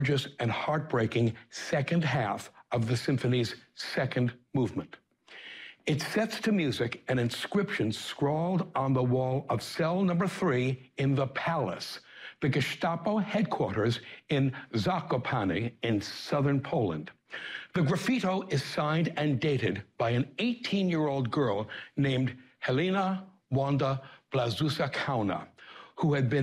gorgeous and heartbreaking second half of the symphony's second movement. It sets to music an inscription scrawled on the wall of cell number 3 in the Palace, the Gestapo headquarters in Zakopane in southern Poland. The graffito is signed and dated by an 18-year-old girl named Helena Wanda Blazusa Kauna, who had been